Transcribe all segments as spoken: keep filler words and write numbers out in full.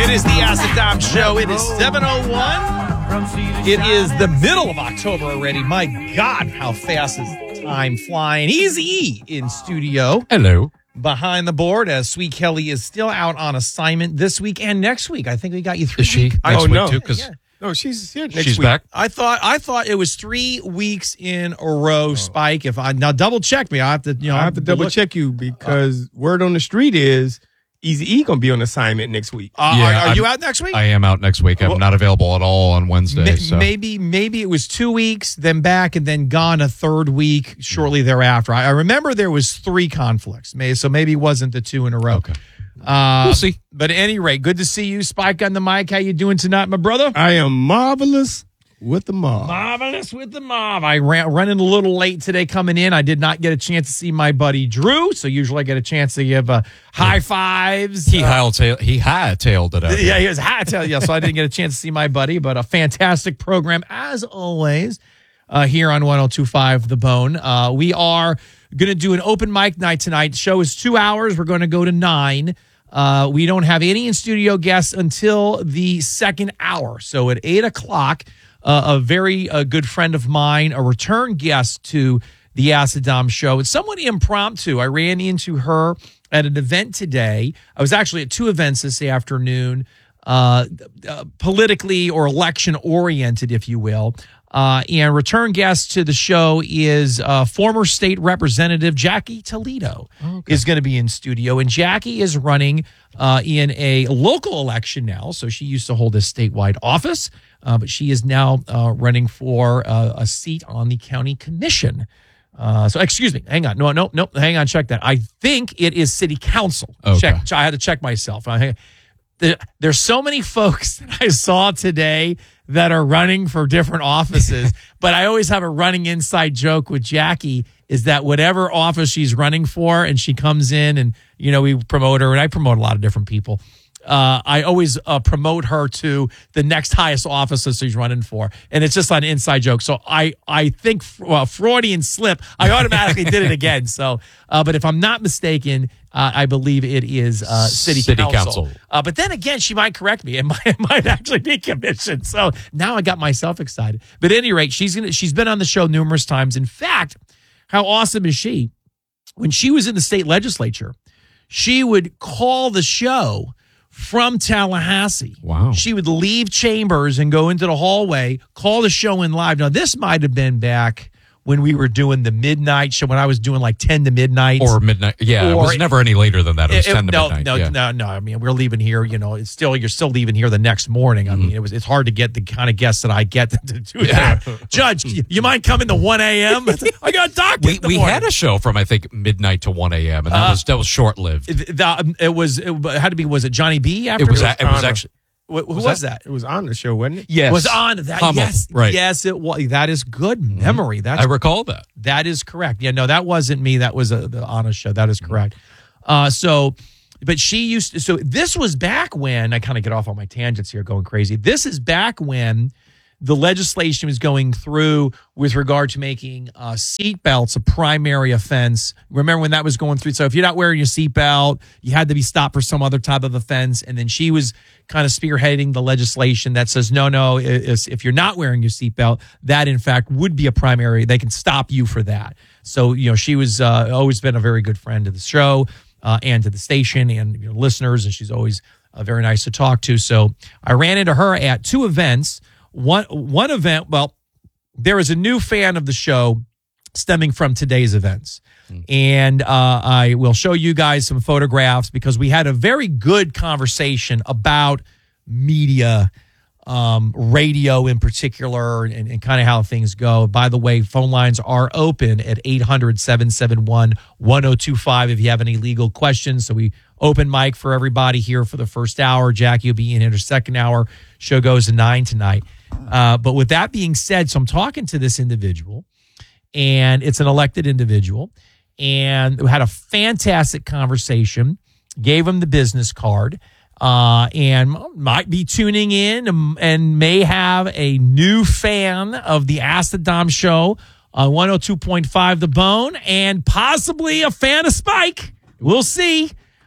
It is the Acid Dom Show. It is seven oh one. It is the middle of October already. My God, how fast is time flying. Easy in studio. Hello. Behind the board, as Sweet Kelly is still out on assignment this week and next week. I think we got you three. Is she? Weeks. Next oh, week no. too? Because Yeah. No, she's here next she's week. back. I thought I thought it was three weeks in a row, Spike. If I now double check me, I have to you know I have to double look- check you because word on the street is Easy E gonna be on assignment next week. Uh, Yeah, are are I'm- you out next week? I am out next week. I'm Well- not available at all on Wednesday. Ma- so. Maybe maybe it was two weeks, then back, and then gone a third week shortly thereafter. I, I remember there was three conflicts, May so maybe it wasn't the two in a row. Okay. Uh, We'll see. But at any rate, good to see you, Spike on the mic. How you doing tonight, my brother? I am marvelous with the mob. Marvelous with the mob. I ran running a little late today coming in. I did not get a chance to see my buddy Drew, so usually I get a chance to give uh, high fives. He uh, hightailed, he hightailed it out. Yeah, he was high tail. Yeah, so I didn't get a chance to see my buddy, but a fantastic program as always uh, here on one oh two point five The Bone. Uh, we are going to do an open mic night tonight. The show is two hours. We're going to go to nine. Uh, we don't have any in studio guests until the second hour. So at eight o'clock, uh, a very uh, good friend of mine, a return guest to the Acid Dom Show. It's somewhat impromptu. I ran into her at an event today. I was actually at two events this afternoon, uh, uh, politically or election oriented, if you will. Uh, and return guest to the show is uh, former state representative Jackie Toledo okay. is going to be in studio. And Jackie is running uh, in a local election now. So she used to hold a statewide office, uh, but she is now uh, running for uh, a seat on the county commission. Uh, so excuse me, hang on. No, no, no, hang on. Check that. I think it is city council. Okay. Check. I had to check myself. I, there, there's so many folks that I saw today that are running for different offices, but I always have a running inside joke with Jackie is that whatever office she's running for and she comes in and, you know, we promote her and I promote a lot of different people. Uh, I always uh, promote her to the next highest office that she's running for. And it's just an inside joke. So I, I think well, Freudian slip, I automatically did it again. So, uh, but if I'm not mistaken, uh, I believe it is uh, city, City council. council. Uh, but then again, she might correct me. It might, it might actually be commission. So now I got myself excited. But at any rate, she's gonna, she's been on the show numerous times. In fact, how awesome is she? When she was in the state legislature, she would call the show from Tallahassee. Wow. She would leave chambers and go into the hallway, call the show in live. Now, this might have been back when we were doing the midnight show, when I was doing like ten to midnight. Or midnight. Yeah, Or it was never any later than that. It was It- ten to no, midnight. no, yeah. no, no. I mean, we're leaving here. You know, it's still you're still leaving here the next morning. I Mm-hmm. mean, it was it's hard to get the kind of guests that I get to, to do Yeah. that. Judge, you, you mind coming to one a.m.? I got a doctor. We, we had a show from, I think, midnight to one a.m., and that Uh, was that was short-lived. It, the, it was it had to be. Was it Johnny B? After It was, it was it was Anna. actually... Wh- who was, was that? It was on the show, wasn't it? Yes. Was on that? Hummel, Yes, right. Yes, it was. That is good memory. That's I recall that. That is correct. Yeah, no, that wasn't me. That was a, the honest show. That is correct. Uh, so, but she used to, so this was back when, I kind of get off on my tangents here going crazy. This is back when the legislation was going through with regard to making uh, seatbelts a primary offense. Remember when that was going through? So if you're not wearing your seatbelt, you had to be stopped for some other type of offense. And then she was kind of spearheading the legislation that says, no, no, it's, if you're not wearing your seatbelt, that in fact would be a primary. They can stop you for that. So, you know, she was uh, always been a very good friend to the show uh, and to the station and you know, listeners. And she's always uh, very nice to talk to. So I ran into her at two events. One one event, well, there is a new fan of the show stemming from today's events. Mm. And uh, I will show you guys some photographs because we had a very good conversation about media, um, radio in particular, and, and kind of how things go. By the way, phone lines are open at eight hundred, seven seven one, one oh two five if you have any legal questions. So we open mic for everybody here for the first hour. Jackie will be in her second hour. Show goes to nine tonight. Uh, but with that being said, so I'm talking to this individual, and it's an elected individual, and we had a fantastic conversation, gave him the business card, uh, and might be tuning in and, and may have a new fan of the Acid Dom Show on one oh two point five The Bone, and possibly a fan of Spike. We'll see.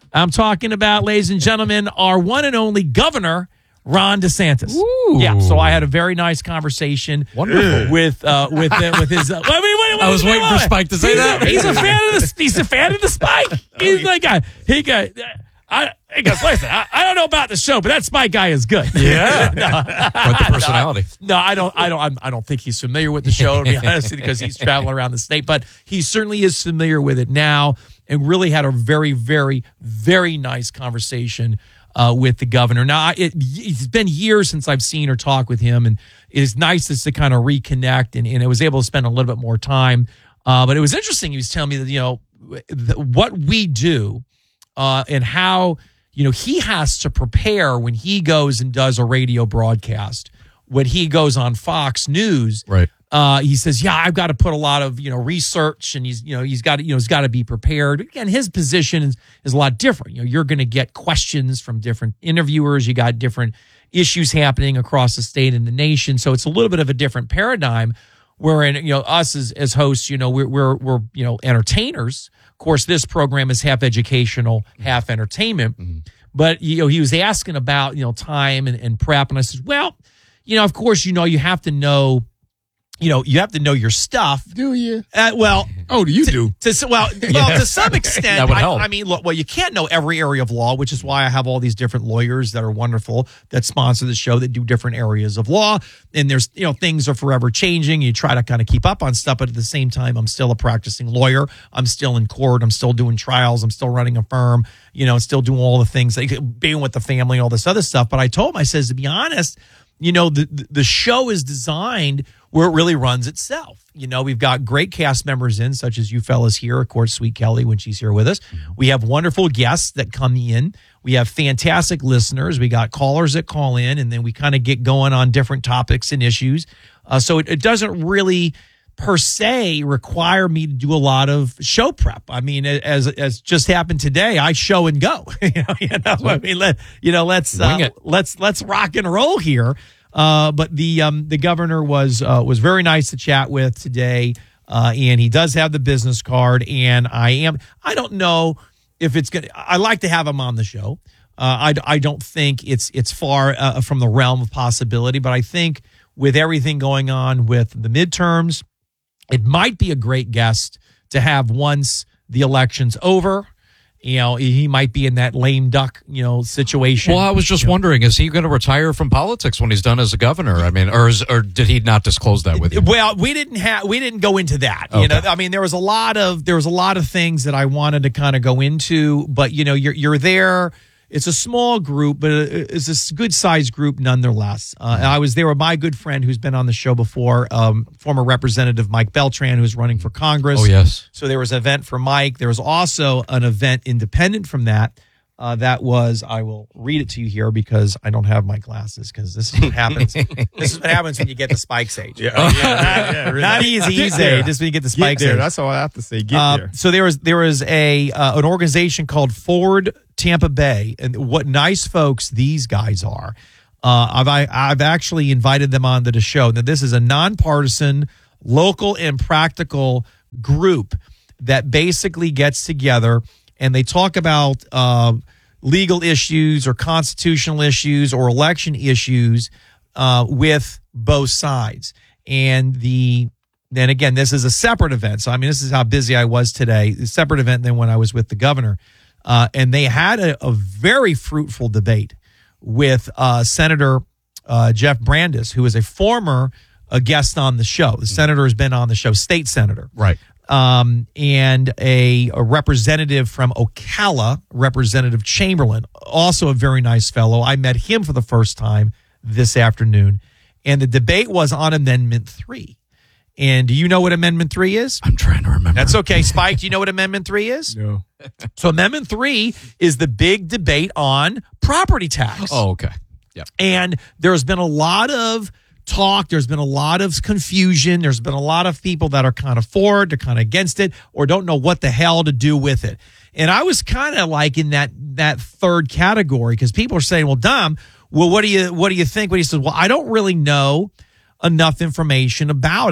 I'm talking about, ladies and gentlemen, our one and only Governor Ron DeSantis. Ooh. Yeah, so I had a very nice conversation Wonderful. with uh, with uh, with his. Uh, wait, wait, wait, wait, I was wait, waiting wait, for wait. Spike to say he's that. A, he's a fan of the. He's a fan of the Spike. He's like, uh, he got. I, he goes, listen, I, I don't know about the show, but that Spike guy is good. Yeah. Quite the personality. No, I don't. I don't. I'm, I don't think he's familiar with the show, to be honest, because he's traveling around the state. But he certainly is familiar with it now, and really had a very, very, very nice conversation uh, with the governor. Now, it, it's been years since I've seen or talked with him, and it is nice just to kind of reconnect. And, and I was able to spend a little bit more time. Uh, but it was interesting. He was telling me that you know th- what we do uh, and how. You know, he has to prepare when he goes and does a radio broadcast. When he goes on Fox News, Right. Uh, he says, "Yeah, I've got to put a lot of you know research, and he's you know he's got to, you know he's got to be prepared." Again, his position is, is a lot different. You know, you're going to get questions from different interviewers. You got different issues happening across the state and the nation, so it's a little bit of a different paradigm. Wherein you know us as as hosts, you know we're we're we're you know entertainers. Of course, this program is half educational, half entertainment. Mm-hmm. But you know, he was asking about you know time and, and prep, and I said, well, you know, of course, you know, you have to know, you know, you have to know your stuff. Do you? Uh, well, Oh, do you to, do? To, well, well, to some extent, That would I, help. I mean, look, well, you can't know every area of law, which is why I have all these different lawyers that are wonderful that sponsor the show that do different areas of law. And there's, you know, things are forever changing. You try to kind of keep up on stuff, but at the same time, I'm still a practicing lawyer. I'm still in court. I'm still doing trials. I'm still running a firm. You know, still doing all the things, like being with the family, all this other stuff. But I told him, I says, to be honest, you know, the the show is designed where it really runs itself. You know, we've got great cast members in, such as you fellas here, of course, Sweet Kelly when she's here with us. We have wonderful guests that come in. We have fantastic listeners. We got callers that call in, and then we kind of get going on different topics and issues. Uh, so it, it doesn't really, per se, require me to do a lot of show prep. I mean, as as just happened today, I show and go. you know, you know I mean, let you know, let's uh, Wing it. let's let's rock and roll here. Uh, but the um, the governor was uh, was very nice to chat with today, uh, and he does have the business card. And I am I don't know if it's gonna. I like to have him on the show. Uh, I I don't think it's it's far uh, from the realm of possibility. But I think with everything going on with the midterms, it might be a great guest to have once the election's over. You know, he might be in that lame duck, you know, situation. Well, I was just wondering, is he going to retire from politics when he's done as a governor? I mean, or is, or did he not disclose that with you? Well, we didn't have we didn't go into that. Okay. You know, I mean, there was a lot of there was a lot of things that I wanted to kind of go into, but you know, you're you're there. It's a small group, but it's a good sized group nonetheless. Uh, and I was there with my good friend who's been on the show before, um, former Representative Mike Beltran, who's running for Congress. Oh, yes. So there was an event for Mike. There was also an event independent from that. Uh, that was, I will read it to you here because I don't have my glasses because this is what happens. This is what happens when you get to Spike's age. Yeah, yeah, yeah, yeah, really. Not easy, Get easy. there. Just when you get to Get Spike's there. age. That's all I have to say. Get Uh, there. so there was there was a uh, an organization called Forward Tampa Bay, and what nice folks these guys are. Uh, I've I, I've actually invited them onto the show. Now this is a nonpartisan, local and practical group that basically gets together and they talk about uh, legal issues or constitutional issues or election issues uh, with both sides. And the then again, this is a separate event. So I mean, this is how busy I was today. A separate event than when I was with the governor. Uh, and they had a, a very fruitful debate with uh, Senator uh, Jeff Brandes, who is a former uh, guest on the show. The senator has been on the show, state senator. Right. Um, and a, a representative from Ocala, Representative Chamberlain, also a very nice fellow. I met him for the first time this afternoon. And the debate was on Amendment three. And do you know what Amendment three is? I'm trying to remember. That's okay. Spike, do you know what Amendment three is? No. So Amendment three is the big debate on property tax. Oh, okay. Yeah. And there's been a lot of talk. There's been a lot of confusion. There's been a lot of people that are kind of for it, they're kind of against it, or don't know what the hell to do with it. And I was kind of like in that that third category because people are saying, well, Dom, well, what do you what do you think? What he says, well, I don't really know enough information about it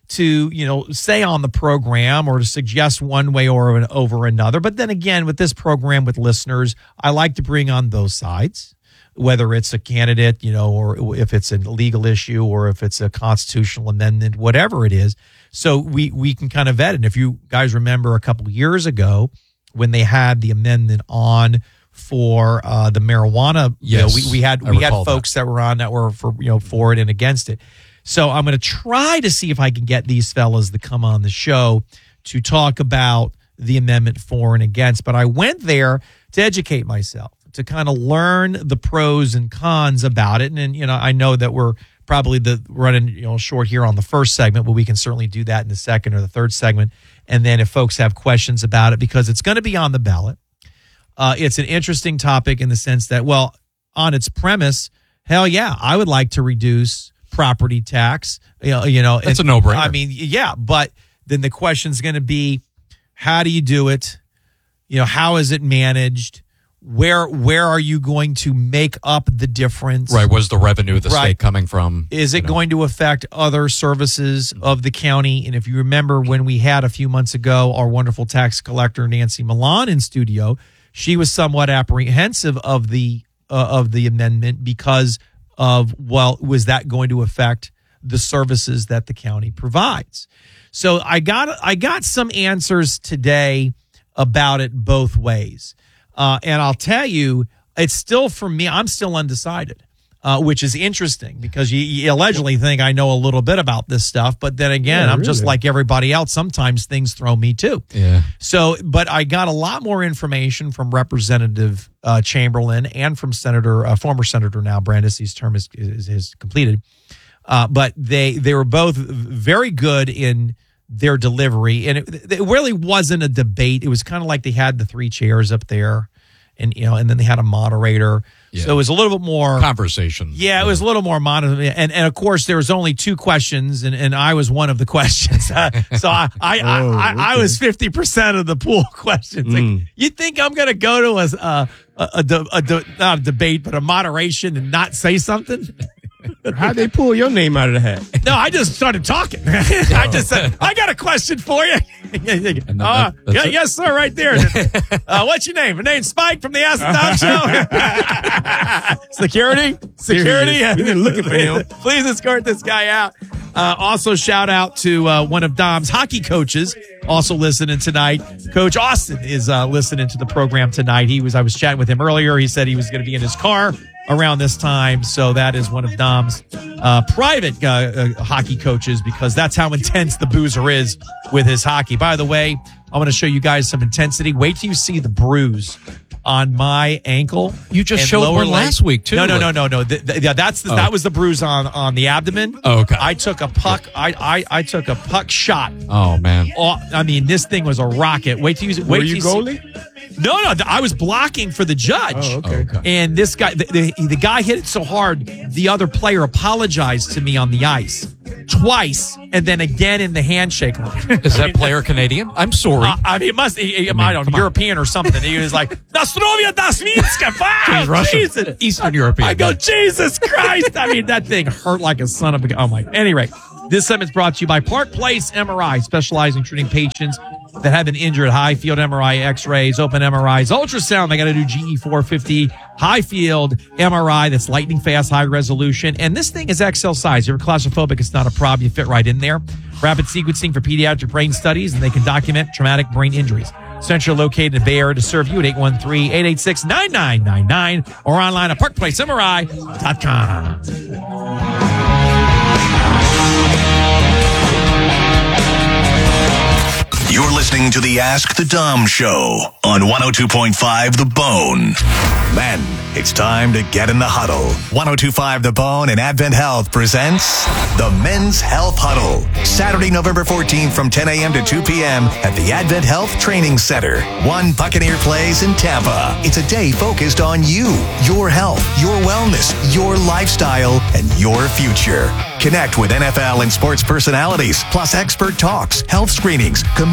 to, you know, say on the program or to suggest one way or an, over another. But then again, with this program, with listeners, I like to bring on those sides, whether it's a candidate, you know, or if it's a legal issue or if it's a constitutional amendment, whatever it is. So we, we can kind of vet it. And if you guys remember a couple of years ago when they had the amendment on for uh, the marijuana, yes, you know, we, we had I we had recall folks that. that were on that were for, you know, for it and against it. So I'm going to try to see if I can get these fellas to come on the show to talk about the amendment for and against. But I went there to educate myself, to kind of learn the pros and cons about it. And, and you know, I know that we're probably the running, you know, short here on the first segment, but we can certainly do that in the second or the third segment. And then if folks have questions about it, because it's going to be on the ballot. Uh, it's an interesting topic in the sense that, well, on its premise, hell yeah, I would like to reduce property tax. You know, you know that's and, a no-brainer. I mean, yeah, but then the question is going to be, how do you do it? You know, how is it managed? Where where are you going to make up the difference? Right. Where's the revenue of the Right. state coming from? Is it You know. going to affect other services of the county? And if you remember when we had a few months ago our wonderful tax collector Nancy Milan in studio, she was somewhat apprehensive of the uh, of the amendment because of, well, was that going to affect the services that the county provides? So I got I got some answers today about it both ways. Uh, and I'll tell you, it's still, for me, I'm still undecided, uh, which is interesting because you, you allegedly think I know a little bit about this stuff. But then again, Yeah, I'm just really. like everybody else. Sometimes things throw me too. Yeah. So, but I got a lot more information from Representative uh, Chamberlain and from Senator, uh, former Senator now, Brandeis' term is, is, is completed. Uh, but they they were both very good in their delivery, and it, it really wasn't a debate. It was kind of like they had the three chairs up there, and you know, and then they had a moderator. Yeah. So it was a little bit more Conversation. Yeah, it was a little more modern, and and of course there was only two questions, and, and I was one of the questions. Uh, so I I, I, Oh, I, I okay. was fifty percent of the pool questions. Like, Mm. you think I'm going to go to a a, a, a, de- a de- not a debate, but a moderation and not say something? How'd they pull your name out of the hat? No, I just started talking. I just said, I got a question for you. then uh, that- that's yeah, it? yes, sir, right there. Uh, what's your name? My name's Spike from the Ask the Dom Show. Security? Security? Serious. We've been looking for him. Please escort this guy out. Uh, also, shout out to uh, one of Dom's hockey coaches, also listening tonight. Coach Austin is uh, listening to the program tonight. He was I was chatting with him earlier. He said he was going to be in his car around this time. So that is one of Dom's uh, private uh, uh, hockey coaches, because that's how intense the Boozer is with his hockey. By the way, I want to show you guys some intensity. Wait till you see the bruise on my ankle. You just and showed lower one leg. last week, too. No, no, Like- no, no, no. Th- th- yeah, that's the, Oh. that was the bruise on on the abdomen. Oh, okay. I took a puck. I I, I took a puck shot. Oh, man. Oh, I mean, this thing was a rocket. Wait till you. Wait Were till you you see- goalie? No, no. I was blocking for the judge. Oh, okay. Okay. And this guy, the, the, the guy hit it so hard, the other player apologized to me on the ice twice, and then again in the handshake line. Is that player Canadian? I'm sorry. Uh, I mean, it must. He, he, I, mean, don't come know, on. European or something. He was like, "Nastrovia Dasvinska." Wow, He's Russian. Jesus. Eastern European. I go, Jesus Christ. I mean, that thing hurt like a son of a. Oh my. Anyway, this segment's brought to you by Park Place M R I, specializing in treating patients that have been injured. High field M R I, X-rays, open M R Is, ultrasound. They got to do G E four fifty, high field M R I that's lightning fast, high resolution. And this thing is X L size. You're claustrophobic, it's not a problem. You fit right in there. Rapid sequencing for pediatric brain studies, and they can document traumatic brain injuries. Central located in Bay Area to serve you at eight one three, eight eight six, nine nine nine nine or online at park place M R I dot com. You're listening to the Ask the Dom Show on one oh two point five The Bone. Men, it's time to get in the huddle. one oh two point five The Bone and Advent Health presents the Men's Health Huddle. Saturday, November fourteenth from ten a.m. to two p.m. at the Advent Health Training Center. One Buccaneer Place in Tampa. It's a day focused on you, your health, your wellness, your lifestyle, and your future. Connect with N F L and sports personalities, plus expert talks, health screenings, community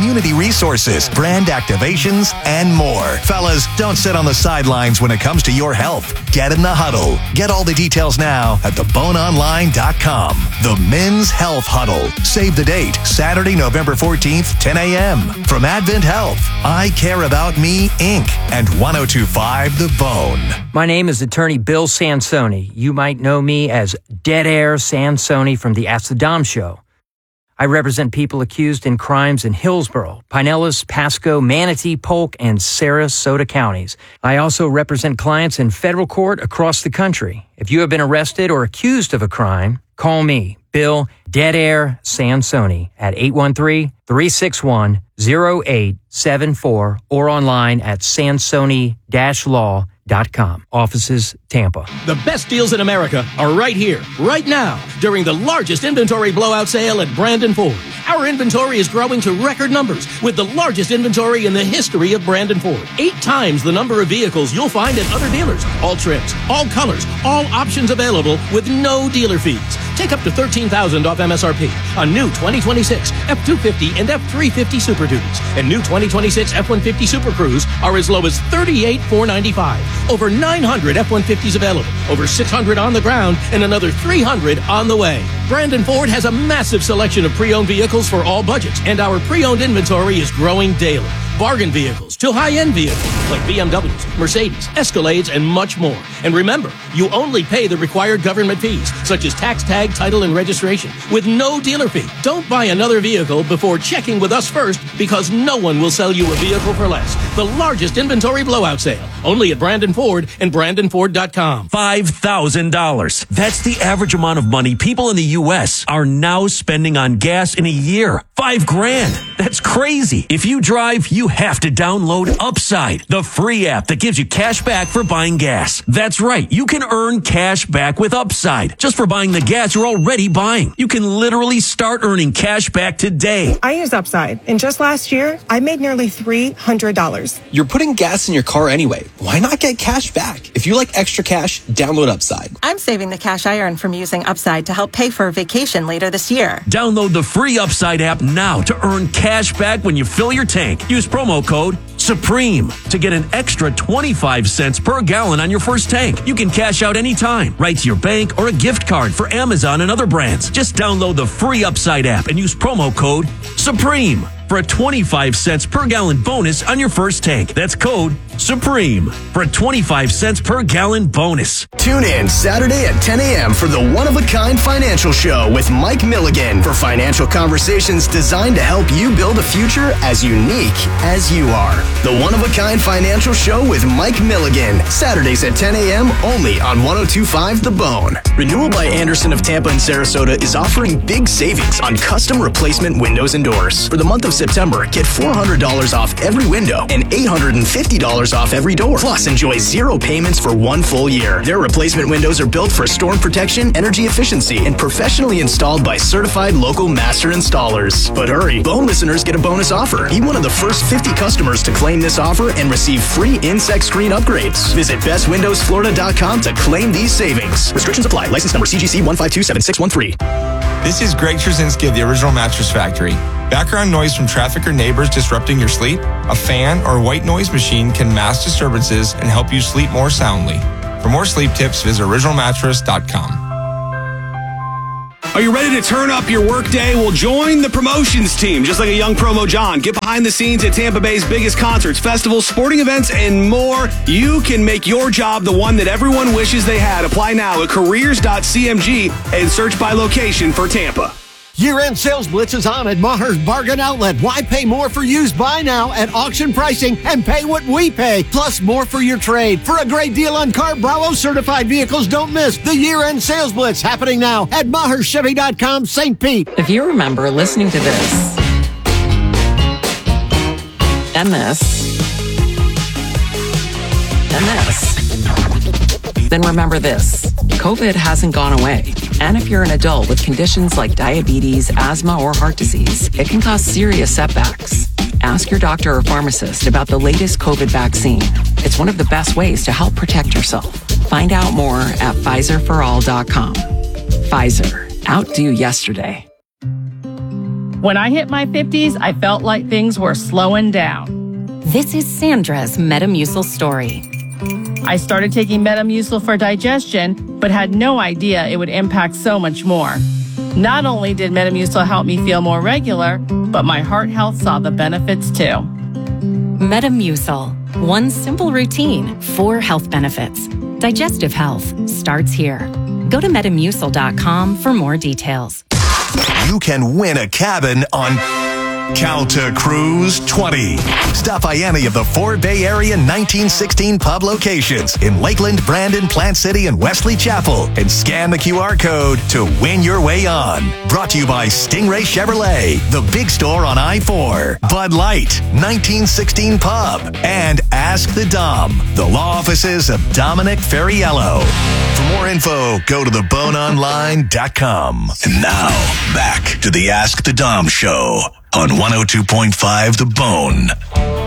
community resources, brand activations, and more. Fellas, don't sit on the sidelines when it comes to your health. Get in the huddle. Get all the details now at the bone online dot com. The Men's Health Huddle. Save the date, Saturday, November fourteenth, ten a.m. From Advent Health, I Care About Me, Incorporated, and one oh two point five The Bone. My name is attorney Bill Sansoni. You might know me as Dead Air Sansoni from the Ask the Dom Show. I represent people accused in crimes in Hillsborough, Pinellas, Pasco, Manatee, Polk, and Sarasota counties. I also represent clients in federal court across the country. If you have been arrested or accused of a crime, call me, Bill Dead Air Sansoni, at eight one three, three six one, zero eight seven four or online at sansoni dash law dot com. Offices, Tampa. The best deals in America are right here, right now, during the largest inventory blowout sale at Brandon Ford. Our inventory is growing to record numbers with the largest inventory in the history of Brandon Ford. Eight times the number of vehicles you'll find at other dealers. All trims, all colors, all options available with no dealer fees. Take up to thirteen thousand dollars off M S R P on new twenty twenty-six F two fifty and F three fifty Super Duties. And new twenty twenty-six F one fifty Super Cruise are as low as thirty-eight thousand four hundred ninety-five dollars. Over nine hundred F one fifties available, over six hundred on the ground, and another three hundred on the way. Brandon Ford has a massive selection of pre-owned vehicles for all budgets, and our pre-owned inventory is growing daily. Bargain vehicles to high-end vehicles like B M Ws, Mercedes, Escalades, and much more. And remember, you only pay the required government fees, such as tax tag, title, and registration, with no dealer fee. Don't buy another vehicle before checking with us first, because no one will sell you a vehicle for less. The largest inventory blowout sale, only at Brandon Ford and brandon ford dot com. five thousand dollars. That's the average amount of money people in the U S are now spending on gas in a year. Five grand. That's crazy. If you drive, you have to download Upside, the free app that gives you cash back for buying gas. That's right. You can earn cash back with Upside just for buying the gas you're already buying. You can literally start earning cash back today. I use Upside, and just last year, I made nearly three hundred dollars. You're putting gas in your car anyway. Why not get cash back? If you like extra cash, download Upside. I'm saving the cash I earn from using Upside to help pay for a vacation later this year. Download the free Upside app now to earn cash back when you fill your tank. Use promo code SUPREME to get an extra twenty-five cents per gallon on your first tank. You can cash out anytime, right to your bank or a gift card for Amazon and other brands. Just download the free Upside app and use promo code SUPREME for a twenty-five cents per gallon bonus on your first tank. That's code SUPREME for a twenty-five cents per gallon bonus. Tune in Saturday at ten a.m. for the One-of-a-Kind Financial Show with Mike Milligan for financial conversations designed to help you build a future as unique as you are. The One-of-a-Kind Financial Show with Mike Milligan. Saturdays at ten a.m. only on one oh two point five The Bone. Renewal by Anderson of Tampa and Sarasota is offering big savings on custom replacement windows and doors. For the month of September, get four hundred dollars off every window and eight hundred fifty dollars off every door. Plus, enjoy zero payments for one full year. Their replacement windows are built for storm protection, energy efficiency, and professionally installed by certified local master installers. But hurry, Bone listeners get a bonus offer. Be one of the first fifty customers to claim this offer and receive free insect screen upgrades. Visit best windows florida dot com to claim these savings. Restrictions apply. License number C G C one five two seven six one three. This is Greg Trzynski of the Original Mattress Factory. Background noise from traffic or neighbors disrupting your sleep? A fan or white noise machine can mask disturbances and help you sleep more soundly. For more sleep tips, visit original mattress dot com. Are you ready to turn up your workday? Well, join the promotions team. Just like a young Promo John, get behind the scenes at Tampa Bay's biggest concerts, festivals, sporting events, and more. You can make your job the one that everyone wishes they had. Apply now at careers dot c m g and search by location for Tampa. Year-end sales blitz is on at Maher's Bargain Outlet. Why pay more for used? Buy now at auction pricing and pay what we pay, plus more for your trade. For a great deal on Car Bravo certified vehicles, don't miss the year-end sales blitz happening now at Maher Chevy dot com, Saint Pete. If you remember listening to this and this and this, then remember this. COVID hasn't gone away. And if you're an adult with conditions like diabetes, asthma, or heart disease, it can cause serious setbacks. Ask your doctor or pharmacist about the latest COVID vaccine. It's one of the best ways to help protect yourself. Find out more at Pfizer for all dot com. Pfizer. Outdo yesterday. When I hit my fifties, I felt like things were slowing down. This is Sandra's Metamucil story. I started taking Metamucil for digestion, but had no idea it would impact so much more. Not only did Metamucil help me feel more regular, but my heart health saw the benefits too. Metamucil. One simple routine, four health benefits. Digestive health starts here. Go to metamucil dot com for more details. You can win a cabin on Calta Cruise twenty. Stop by any of the four Bay Area nineteen sixteen pub locations in Lakeland, Brandon, Plant City, and Wesley Chapel and scan the Q R code to win your way on. Brought to you by Stingray Chevrolet, the big store on I four, Bud Light, nineteen sixteen Pub, and Ask the Dom, the law offices of Dominic Ferriello. For more info, go to the bone online dot com. And now, back to the Ask the Dom Show on one oh two point five The Bone.